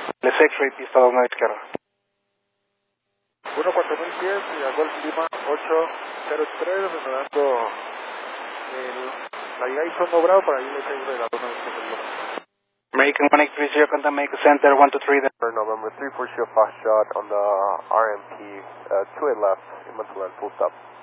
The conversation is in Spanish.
Les X-Ray, pista 29 izquierda. 14010 y a Golf Lima 803, renovando la Jason Bravo para ir a de la 29 American 1830, contact American Center 123 there. November 3 for shield fast shot on the RMP, 28 left, in Montalban, full stop.